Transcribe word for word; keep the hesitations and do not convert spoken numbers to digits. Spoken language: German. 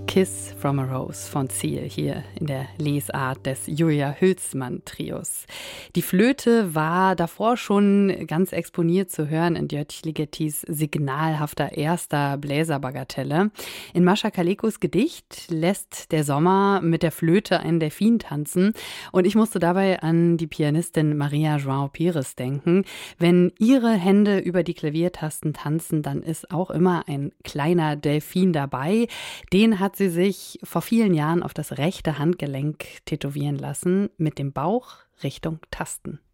Kiss from a Rose von Ziel hier in der Lesart des Julia Hülsmann-Trios. Die Flöte war davor schon ganz exponiert zu hören in Jörg Ligettis signalhafter erster Bläserbagatelle. In Mascha Kalekos Gedicht lässt der Sommer mit der Flöte einen Delfin tanzen und ich musste dabei an die Pianistin Maria João Pires denken. Wenn ihre Hände über die Klaviertasten tanzen, dann ist auch immer ein kleiner Delfin dabei. Den hat sie sich vor vielen Jahren auf das rechte Handgelenk tätowieren lassen, mit dem Bauch Richtung Tasten.